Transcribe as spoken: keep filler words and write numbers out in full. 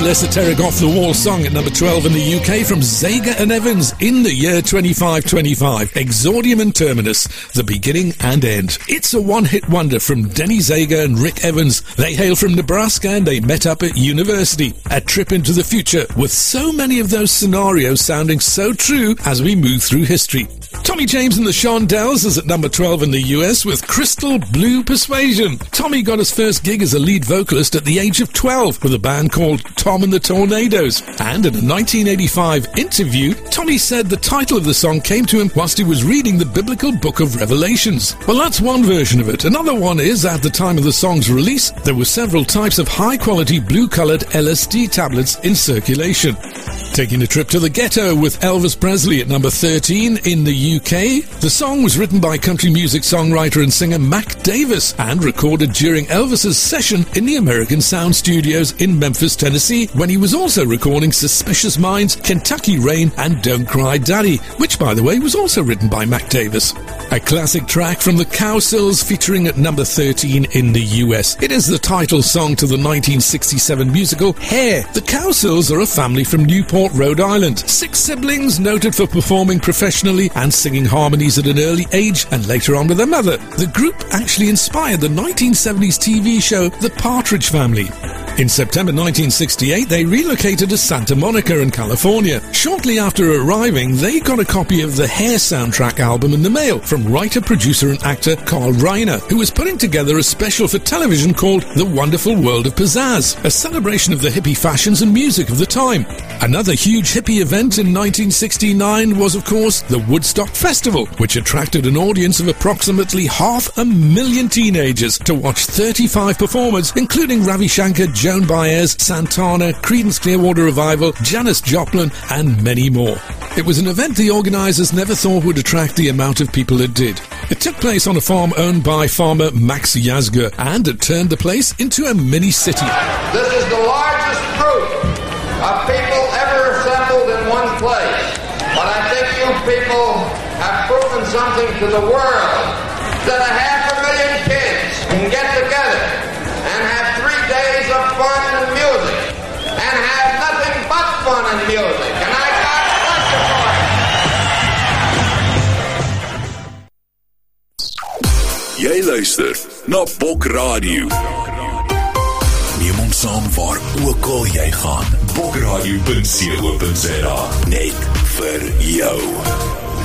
less esoteric off-the-wall song at number twelve in the U K from Zager and Evans in the year twenty-five twenty-five. Exordium and Terminus, the beginning and end. It's a one-hit wonder from Denny Zager and Rick Evans. They hail from Nebraska and they met up at university. A trip into the future with so many of those scenarios sounding so true as we move through history. Tommy James and the Shondells is at number twelve in the U S with Crystal Blue Persuasion. Tommy got his first gig as a lead vocalist at the age of twelve with a band called Tom and the Tornadoes. And in a nineteen eighty-five interview, Tommy said the title of the song came to him whilst he was reading the biblical book of Revelations. Well, that's one version of it. Another one is, at the time of the song's release, there were several types of high-quality blue-coloured L S D tablets in circulation. Taking a trip to the ghetto with Elvis Presley at number thirteen in the U K. The song was written by country music songwriter and singer Mac Davis and recorded during Elvis's session in the American Sound Studios in Memphis, Tennessee, when he was also recording Suspicious Minds, Kentucky Rain and Don't Cry Daddy, which, by the way, was also written by Mac Davis. A classic track from the Cowsills featuring at number thirteen in the U S. It is the title song to the nineteen sixty-seven musical Hair. The Cowsills are a family from Newport, Rhode Island. Six siblings noted for performing professionally and singing harmonies at an early age and later on with their mother. The group actually inspired the nineteen seventies T V show The Partridge Family. In September nineteen sixty-eight, they relocated to Santa Monica in California. Shortly after arriving, they got a copy of the Hair soundtrack album in the mail from writer, producer and actor Carl Reiner, who was putting together a special for television called The Wonderful World of Pizzazz, a celebration of the hippie fashions and music of the time. Another huge hippie event in nineteen sixty-nine was, of course, the Woodstock Festival, which attracted an audience of approximately half a million teenagers to watch thirty-five performers, including Ravi Shankar, Joan Baez, Santana, Creedence Clearwater Revival, Janis Joplin, and many more. It was an event the organisers never thought would attract the amount of people it did. It took place on a farm owned by farmer Max Yazger, and it turned the place into a mini-city. This is the largest group of people ever assembled in one place. But I think you people have proven something to the world, that a half a million kids can get together and have three days of fun and music, and have nothing but fun and music. And I God bless you for it. Jy luister na Bok Radio. Neem ons saam waar ook al jy gaan. bokradio punt co punt za, net vir jou.